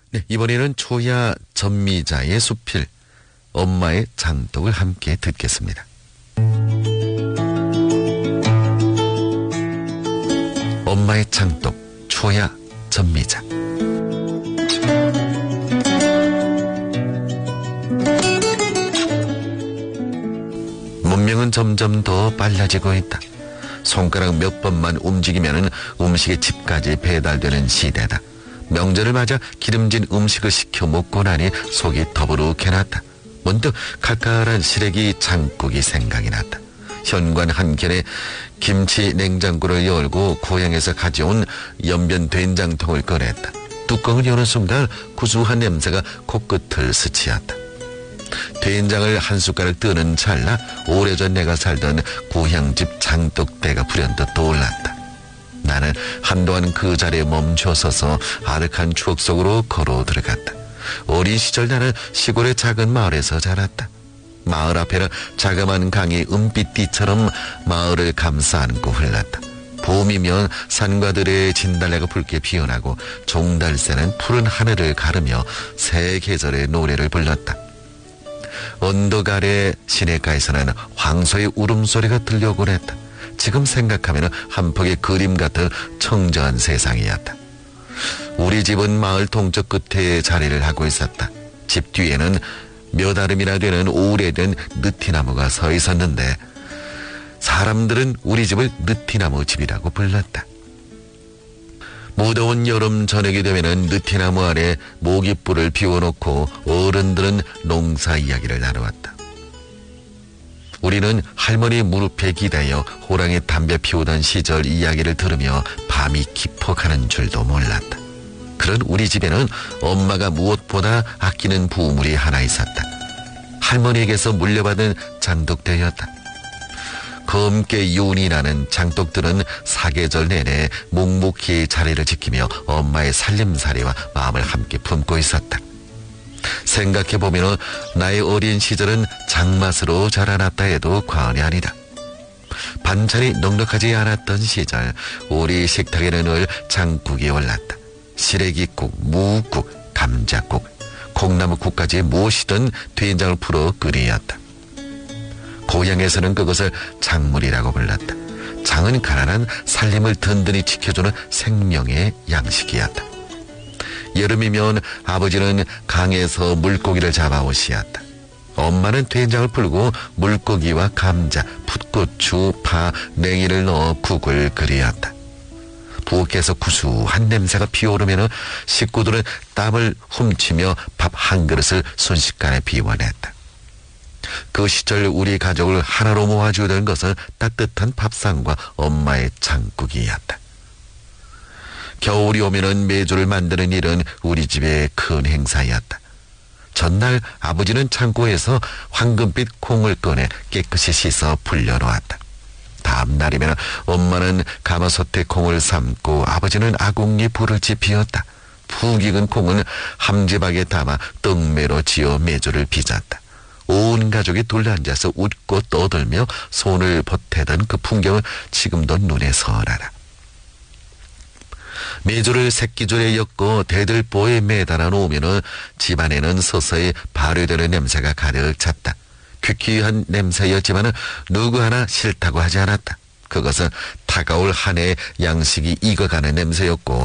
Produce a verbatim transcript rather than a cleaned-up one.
네, 이번에는 초야 전미자의 수필, 엄마의 장독을 함께 듣겠습니다. 엄마의 장독, 초야 전미자. 문명은 점점 더 빨라지고 있다. 손가락 몇 번만 움직이면 음식이 집까지 배달되는 시대다. 명절을 맞아 기름진 음식을 시켜 먹고 나니 속이 더부룩해났다. 문득 칼칼한 시래기 장국이 생각이 났다. 현관 한켠에 김치 냉장고를 열고 고향에서 가져온 연변 된장통을 꺼냈다. 뚜껑을 여는 순간 구수한 냄새가 코끝을 스치었다. 된장을 한 숟가락 뜨는 찰나 오래전 내가 살던 고향집 장독대가 불현듯 떠올랐다. 나는 한동안 그 자리에 멈춰서서 아득한 추억 속으로 걸어 들어갔다. 어린 시절 나는 시골의 작은 마을에서 자랐다. 마을 앞에는 자그마한 강이 은빛띠처럼 마을을 감싸 안고 흘렀다. 봄이면 산과 들의 진달래가 붉게 피어나고 종달새는 푸른 하늘을 가르며 새 계절의 노래를 불렀다. 언덕 아래 시냇가에서는 황소의 울음소리가 들려오곤 했다. 지금 생각하면 한 폭의 그림 같은 청정한 세상이었다. 우리 집은 마을 동쪽 끝에 자리를 하고 있었다. 집 뒤에는 몇 아름이나 되는 오래된 느티나무가 서 있었는데 사람들은 우리 집을 느티나무 집이라고 불렀다. 무더운 여름 저녁이 되면은 느티나무 아래 모깃불을 피워놓고 어른들은 농사 이야기를 나누었다. 우리는 할머니 무릎에 기대어 호랑이 담배 피우던 시절 이야기를 들으며 밤이 깊어가는 줄도 몰랐다. 그런 우리 집에는 엄마가 무엇보다 아끼는 부물이 하나 있었다. 할머니에게서 물려받은 장독대였다. 검게 윤이 나는 장독들은 사계절 내내 묵묵히 자리를 지키며 엄마의 살림살이와 마음을 함께 품고 있었다. 생각해보면 나의 어린 시절은 장맛으로 자라났다 해도 과언이 아니다. 반찬이 넉넉하지 않았던 시절 우리 식탁에는 늘 장국이 올랐다. 시래기국, 무국, 감자국, 콩나물국까지 무엇이든 된장을 풀어 끓이었다. 고향에서는 그것을 장물이라고 불렀다. 장은 가난한 살림을 든든히 지켜주는 생명의 양식이었다. 여름이면 아버지는 강에서 물고기를 잡아오시었다. 엄마는 된장을 풀고 물고기와 감자, 풋고추, 파, 냉이를 넣어 국을 끓이었다. 부엌에서 구수한 냄새가 피어오르면 식구들은 땀을 훔치며 밥 한 그릇을 순식간에 비워냈다. 그 시절 우리 가족을 하나로 모아주던 것은 따뜻한 밥상과 엄마의 장국이었다. 겨울이 오면은 메주를 만드는 일은 우리 집의 큰 행사였다. 전날 아버지는 창고에서 황금빛 콩을 꺼내 깨끗이 씻어 불려놓았다. 다음 날이면 엄마는 가마솥에 콩을 삶고 아버지는 아궁이에 불을 지피웠다. 푹 익은 콩은 함지박에 담아 떡매로 지어 메주를 빚었다. 온 가족이 둘러앉아서 웃고 떠들며 손을 보태던 그 풍경은 지금도 눈에 선하다. 메주를 새끼줄에 엮고 대들보에 매달아 놓으면 집안에는 서서히 발효되는 냄새가 가득 찼다. 퀴퀴한 냄새였지만 누구 하나 싫다고 하지 않았다. 그것은 다가올 한 해의 양식이 익어가는 냄새였고